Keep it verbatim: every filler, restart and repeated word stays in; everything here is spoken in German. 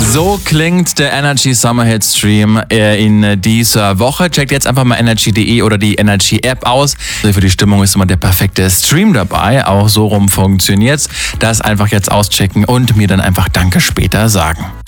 So klingt der Energy Summer Hit Stream in dieser Woche. Checkt jetzt einfach mal energy punkt de oder die Energy App aus. Für die Stimmung ist immer der perfekte Stream dabei. Auch so rum funktioniert's. Das einfach jetzt auschecken und mir dann einfach Danke später sagen.